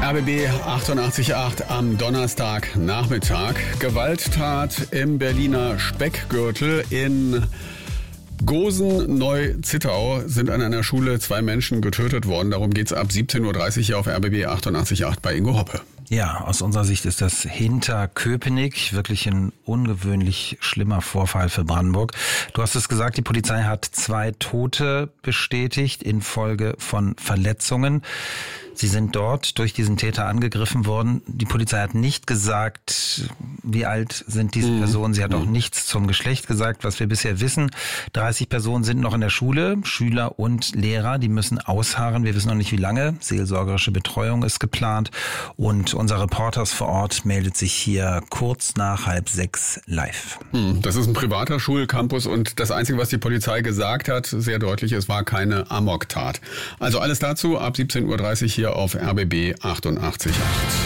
RBB 88.8 am Donnerstagnachmittag. Gewalttat im Berliner Speckgürtel. In Gosen-Neu-Zittau sind an einer Schule 2 Menschen getötet worden. Darum geht's ab 17.30 Uhr hier auf RBB 88.8 bei Ingo Hoppe. Ja, aus unserer Sicht ist das hinter Köpenick wirklich ein ungewöhnlich schlimmer Vorfall für Brandenburg. Du hast es gesagt, die Polizei hat 2 Tote bestätigt infolge von Verletzungen. Sie sind dort durch diesen Täter angegriffen worden. Die Polizei hat nicht gesagt, wie alt sind diese Personen. Sie hat auch nichts zum Geschlecht gesagt, was wir bisher wissen. 30 Personen sind noch in der Schule, Schüler und Lehrer. Die müssen ausharren. Wir wissen noch nicht, wie lange. Seelsorgerische Betreuung ist geplant. Und unser Reporter vor Ort meldet sich hier kurz nach 5:30 live. Das ist ein privater Schulcampus und das Einzige, was die Polizei gesagt hat, sehr deutlich, es war keine Amoktat. Also alles dazu ab 17.30 Uhr hier auf RBB 88.8.